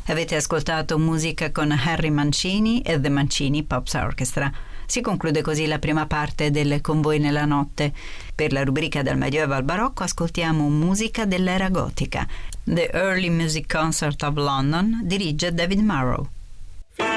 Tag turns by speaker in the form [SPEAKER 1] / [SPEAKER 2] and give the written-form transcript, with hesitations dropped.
[SPEAKER 1] Avete ascoltato musica con Harry Mancini e The Mancini Pops Orchestra. Si conclude così la prima parte del Con voi nella notte. Per la rubrica Dal Medioevo al Barocco ascoltiamo musica dell'era gotica. The Early Music Concert of London dirige David Marrow.